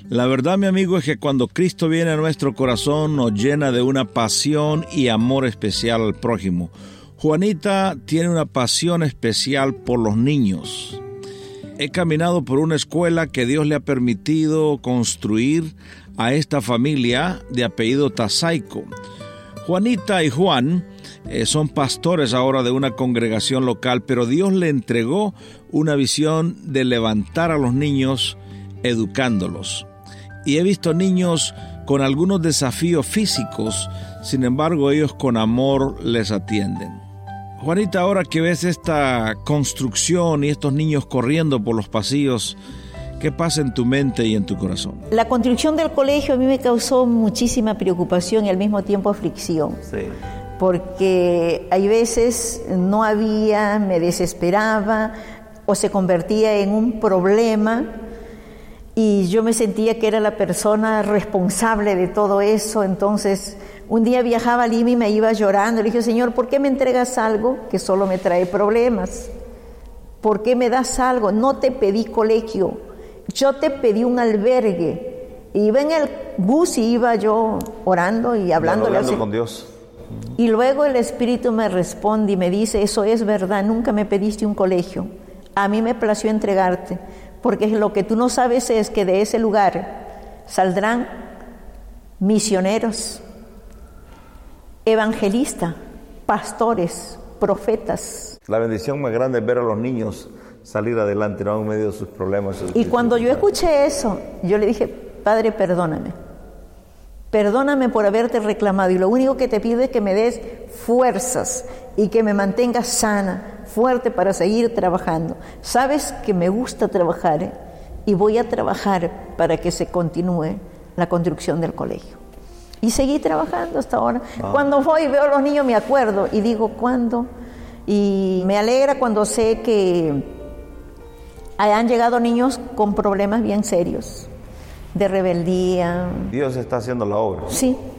La verdad, mi amigo, es que cuando Cristo viene a nuestro corazón nos llena de una pasión y amor especial al prójimo. Juanita tiene una pasión especial por los niños. He caminado por una escuela que Dios le ha permitido construir a esta familia de apellido Tasaico. Juanita y Juan son pastores ahora de una congregación local, pero Dios le entregó una visión de levantar a los niños educándolos. Y he visto niños con algunos desafíos físicos, sin embargo ellos con amor les atienden. Juanita, ahora que ves esta construcción y estos niños corriendo por los pasillos, ¿qué pasa en tu mente y en tu corazón? La construcción del colegio a mí me causó muchísima preocupación y al mismo tiempo aflicción. Sí. Porque hay veces no había, me desesperaba o se convertía en un problema y yo me sentía que era la persona responsable de todo eso. Entonces un día viajaba a Lima y me iba llorando. Le dije, Señor, ¿por qué me entregas algo que solo me trae problemas? ¿Por qué me das algo? No te pedí colegio, yo te pedí un albergue. Iba en el bus y iba yo orando y hablándole con Dios. Y luego el Espíritu me responde y me dice, eso es verdad, nunca me pediste un colegio. A mí me plació entregarte, porque lo que tú no sabes es que de ese lugar saldrán misioneros, evangelistas, pastores, profetas. La bendición más grande es ver a los niños salir adelante, no en medio de sus problemas. Y cuando yo escuché eso, yo le dije, Padre, perdóname. Perdóname por haberte reclamado y lo único que te pido es que me des fuerzas y que me mantengas sana, fuerte para seguir trabajando. Sabes que me gusta trabajar y voy a trabajar para que se continúe la construcción del colegio. Y seguí trabajando hasta ahora. Cuando voy y veo a los niños me acuerdo y digo, ¿cuándo? Y me alegra cuando sé que han llegado niños con problemas bien serios, de rebeldía. Dios está haciendo la obra. Sí.